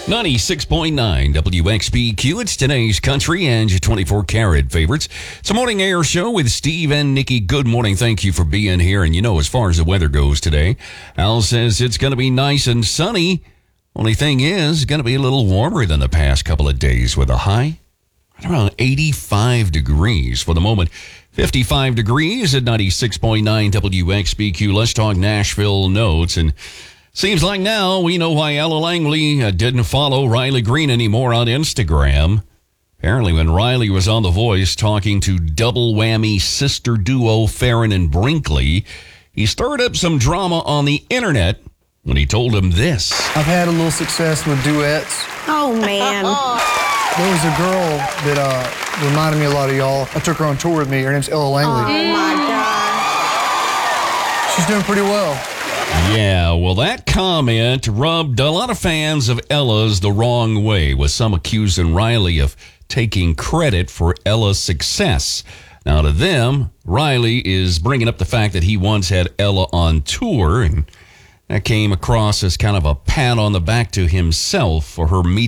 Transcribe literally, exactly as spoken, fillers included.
ninety-six point nine W X B Q. It's today's country and your twenty-four karat favorites. It's a morning air show with Steve and Nikki. Good morning. Thank you for being here. And you know, as far as the weather goes today, Al says it's going to be nice and sunny. Only thing is, it's going to be a little warmer than the past couple of days with a high right around eighty-five degrees for the moment. fifty-five degrees at ninety-six point nine W X B Q. Let's talk Nashville notes. And seems like now we know why Ella Langley uh, didn't follow Riley Green anymore on Instagram. Apparently when Riley was on The Voice talking to double whammy sister duo Farron and Brinkley, he stirred up some drama on the internet when he told him this. I've had a little success with duets. Oh, man. There was a girl that uh, reminded me a lot of y'all. I took her on tour with me. Her name's Ella Langley. Oh, my God. She's doing pretty well. Yeah, well, that comment rubbed a lot of fans of Ella's the wrong way, with some accusing Riley of taking credit for Ella's success. Now, to them, Riley is bringing up the fact that he once had Ella on tour, and that came across as kind of a pat on the back to himself for her meeting